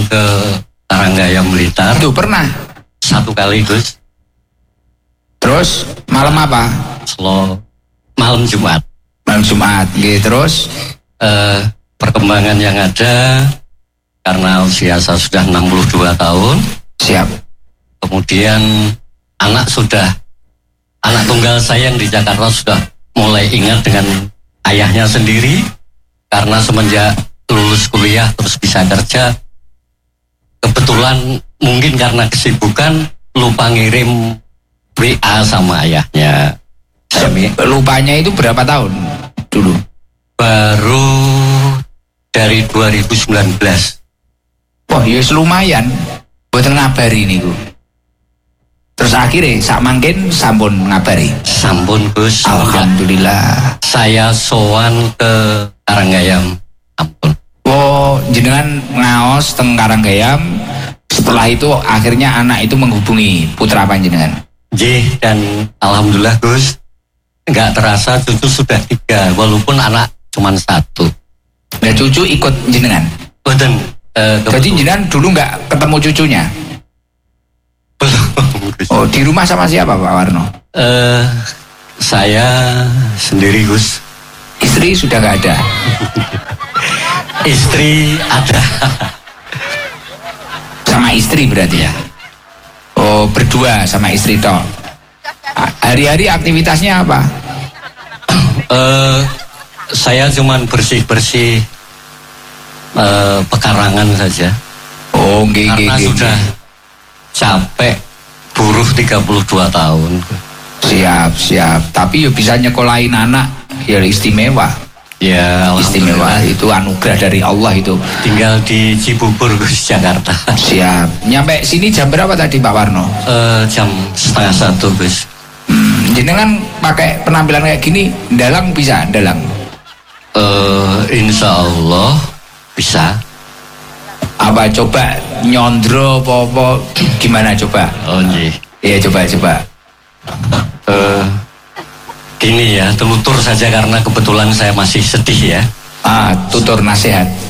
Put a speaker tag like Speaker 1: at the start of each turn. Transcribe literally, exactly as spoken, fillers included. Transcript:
Speaker 1: ke Karanggayam Blitar.
Speaker 2: Itu pernah?
Speaker 1: Satu kali, Gus.
Speaker 2: Terus malam apa?
Speaker 1: Selo malam Jumat.
Speaker 2: Malam Jumat, gitu. Terus
Speaker 1: uh, perkembangan yang ada karena usia saya sudah enam puluh dua tahun.
Speaker 2: Siap.
Speaker 1: Kemudian anak sudah, anak tunggal saya yang di Jakarta sudah mulai ingat dengan ayahnya sendiri. Karena semenjak lulus kuliah terus bisa kerja, kebetulan mungkin karena kesibukan lupa ngirim W A sama ayahnya.
Speaker 2: Lupanya itu berapa tahun dulu?
Speaker 1: Baru dari dua ribu sembilan belas.
Speaker 2: Wah, ya lumayan. Boten ngabari niku. Terus akhirnya sak mangkin sampun ngabari.
Speaker 1: Sampun, Gus.
Speaker 2: Alhamdulillah.
Speaker 1: Saya sowan ke Karanggayam. Ampun.
Speaker 2: Oh, jenengan ngaos teng Karanggayam. Setelah itu akhirnya anak itu menghubungi putra panjenengan.
Speaker 1: J, dan alhamdulillah, Gus, nggak terasa cucu sudah tiga, walaupun anak cuma satu.
Speaker 2: Nah, cucu ikut jenengan?
Speaker 1: Betul. Uh,
Speaker 2: Jadi jenengan dulu nggak ketemu cucunya?
Speaker 1: Belum.
Speaker 2: Oh, di rumah sama siapa, Pak Warno?
Speaker 1: Uh, saya sendiri, Gus.
Speaker 2: Istri sudah nggak ada?
Speaker 1: Istri ada.
Speaker 2: Sama istri berarti ya? Oh, berdua sama istri toh. Hari-hari aktivitasnya apa?
Speaker 1: Uh, saya cuman bersih-bersih uh, pekarangan saja.
Speaker 2: Oh, nggih,
Speaker 1: karena
Speaker 2: nggih,
Speaker 1: sudah
Speaker 2: nggih.
Speaker 1: capek buruh tiga puluh dua tahun.
Speaker 2: Siap, siap. Tapi ya bisa nyekolahin anak, ya istimewa.
Speaker 1: Ya,
Speaker 2: istimewa itu anugerah dari Allah itu.
Speaker 1: Tinggal di Cibubur, Gus, Jakarta.
Speaker 2: Siap. Nyampe sini jam berapa tadi, Pak Warno?
Speaker 1: Uh, jam setengah satu, Gus.
Speaker 2: Hmm, jenengan pakai penampilan kayak gini, dalang bisa, dalang?
Speaker 1: Uh, insya Allah bisa.
Speaker 2: Apa coba nyondro, popo, gimana coba?
Speaker 1: Oh, iya.
Speaker 2: Iya, coba, coba.
Speaker 1: Uh, Gini ya, tutur saja karena kebetulan saya masih sedih ya.
Speaker 2: Ah, tutur nasihat.